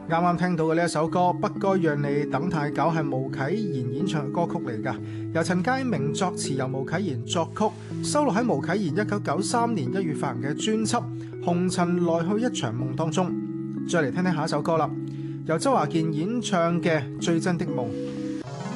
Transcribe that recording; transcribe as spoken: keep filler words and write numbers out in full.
啱啱聽到嘅呢一首歌《不該讓你等太久》係巫啟賢演唱嘅歌曲嚟㗎，由陳佳明作詞，由巫啟賢作曲，收錄喺巫啟賢一九九三年一月發行嘅專輯《紅塵來去一場夢》當中。再嚟聽聽下一首歌啦，由周華健演唱嘅《最真的夢》。